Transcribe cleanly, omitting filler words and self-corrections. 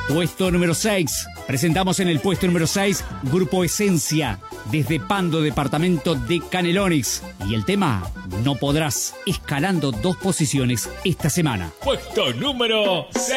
Puesto número 6. Presentamos en el puesto número 6 Grupo Esencia, desde Pando, departamento de Canelones. Y el tema No Podrás, escalando 2 posiciones esta semana. Puesto número 6.